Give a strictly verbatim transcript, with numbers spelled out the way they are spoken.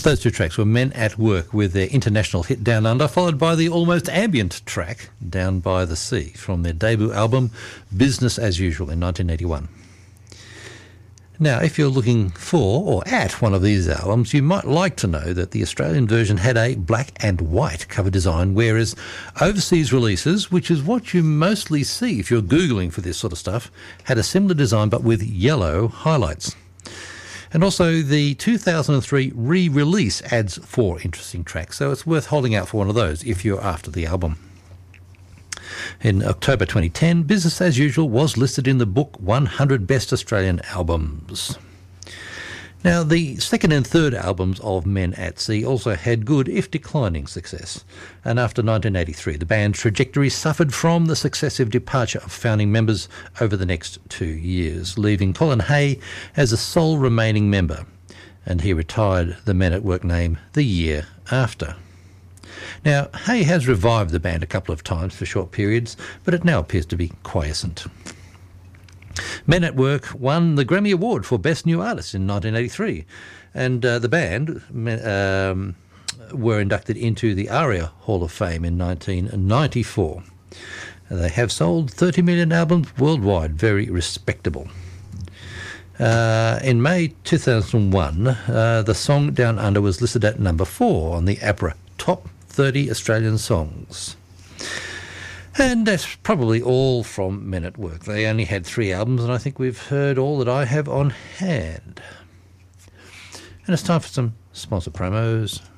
Those two tracks were Men at Work with their international hit Down Under, followed by the almost ambient track Down by the Sea from their debut album Business as Usual in nineteen eighty-one. Now, if you're looking for or at one of these albums, you might like to know that the Australian version had a black and white cover design, whereas overseas releases, which is what you mostly see if you're Googling for this sort of stuff, had a similar design but with yellow highlights. And also the two thousand three re-release adds four interesting tracks, so it's worth holding out for one of those if you're after the album. In October twenty ten, Business as Usual was listed in the book one hundred Best Australian Albums. Now, the second and third albums of Men at Sea also had good, if declining, success. And after nineteen eighty-three, the band's trajectory suffered from the successive departure of founding members over the next two years, leaving Colin Hay as the sole remaining member. And he retired the Men at Work name the year after. Now, Hay has revived the band a couple of times for short periods, but it now appears to be quiescent. Men at Work won the Grammy Award for Best New Artist in nineteen eighty-three, and uh, the band um, were inducted into the ARIA Hall of Fame in nineteen ninety-four. They have sold thirty million albums worldwide, very respectable. Uh, in May two thousand one, uh, the song Down Under was listed at number four on the APRA Top thirty Australian Songs. And that's probably all from Men at Work. They only had three albums, and I think we've heard all that I have on hand. And it's time for some sponsor promos.